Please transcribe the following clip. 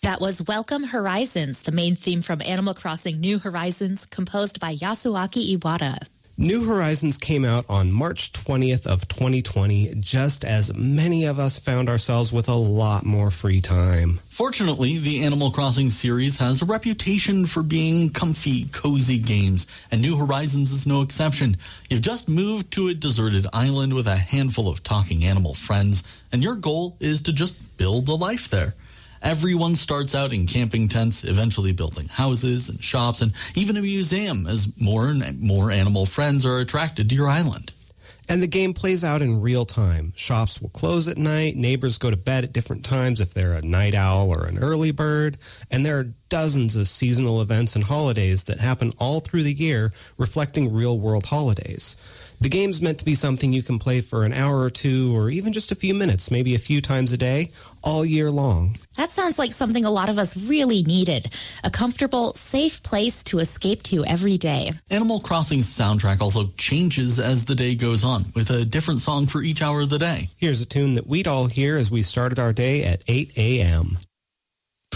That was Welcome Horizons, the main theme from Animal Crossing New Horizons, composed by Yasuaki Iwata. New Horizons came out on March 20th of 2020, just as many of us found ourselves with a lot more free time. Fortunately, the Animal Crossing series has a reputation for being comfy, cozy games, and New Horizons is no exception. You've just moved to a deserted island with a handful of talking animal friends, and your goal is to just build a life there. Everyone starts out in camping tents, eventually building houses and shops and even a museum as more and more animal friends are attracted to your island. And the game plays out in real time. Shops will close at night, neighbors go to bed at different times if they're a night owl or an early bird, and there are dozens of seasonal events and holidays that happen all through the year, reflecting real-world holidays. The game's meant to be something you can play for an hour or two, or even just a few minutes, maybe a few times a day, all year long. That sounds like something a lot of us really needed. A comfortable, safe place to escape to every day. Animal Crossing's soundtrack also changes as the day goes on, with a different song for each hour of the day. Here's a tune that we'd all hear as we started our day at 8 a.m.